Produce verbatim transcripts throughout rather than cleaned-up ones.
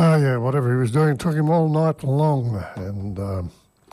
Oh, yeah, whatever he was doing took him all night long, and um,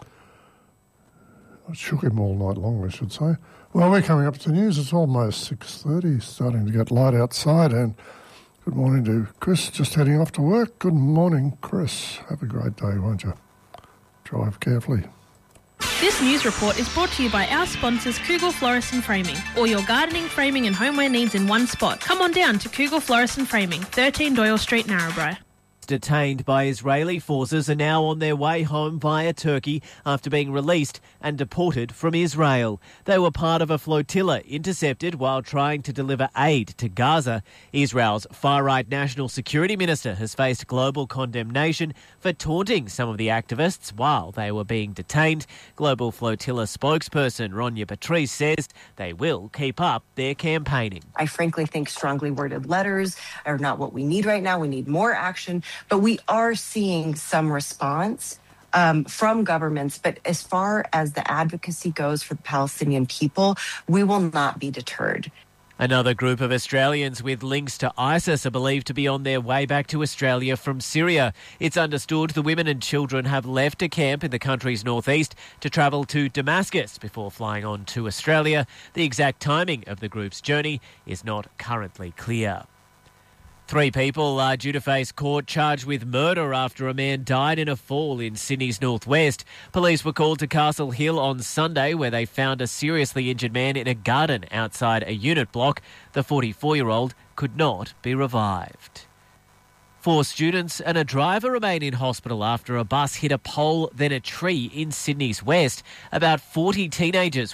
it shook him all night long, I should say. Well, we're coming up to the news. It's almost six thirty, starting to get light outside, and good morning to Chris, just heading off to work. Good morning, Chris. Have a great day, won't you? Drive carefully. This news report is brought to you by our sponsors, Kugel Florist and Framing. All your gardening, framing and homeware needs in one spot. Come on down to Kugel Florist and Framing, thirteen Doyle Street, Narrabri. Detained by Israeli forces are now on their way home via Turkey after being released and deported from Israel. They were part of a flotilla intercepted while trying to deliver aid to Gaza. Israel's far-right National Security Minister has faced global condemnation for taunting some of the activists while they were being detained. Global Flotilla spokesperson Ronya Patrice says they will keep up their campaigning. I frankly think strongly worded letters are not what we need right now. We need more action. But we are seeing some response um, from governments. But as far as the advocacy goes for the Palestinian people, we will not be deterred. Another group of Australians with links to ISIS are believed to be on their way back to Australia from Syria. It's understood the women and children have left a camp in the country's northeast to travel to Damascus before flying on to Australia. The exact timing of the group's journey is not currently clear. Three people are due to face court charged with murder after a man died in a fall in Sydney's northwest. Police were called to Castle Hill on Sunday where they found a seriously injured man in a garden outside a unit block. The forty-four-year-old could not be revived. Four students and a driver remain in hospital after a bus hit a pole, then a tree in Sydney's west. About forty teenagers